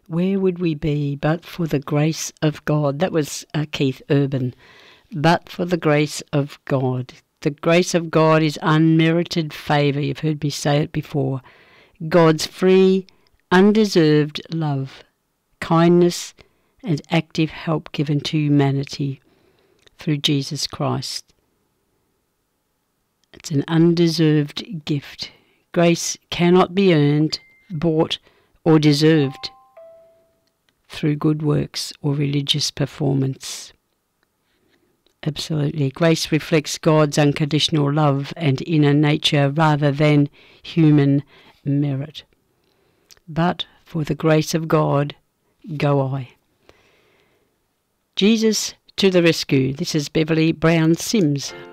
Where would we be but for the grace of God? That was Keith Urban. But for the grace of God. The grace of God is unmerited favour. You've heard me say it before. God's free, undeserved love, kindness and active help given to humanity through Jesus Christ. It's an undeserved gift. Grace cannot be earned, bought or deserved through good works or religious performance. Absolutely. Grace reflects God's unconditional love and inner nature rather than human merit. But for the grace of God, go I. Jesus to the rescue. This is Beverly Brown Sims.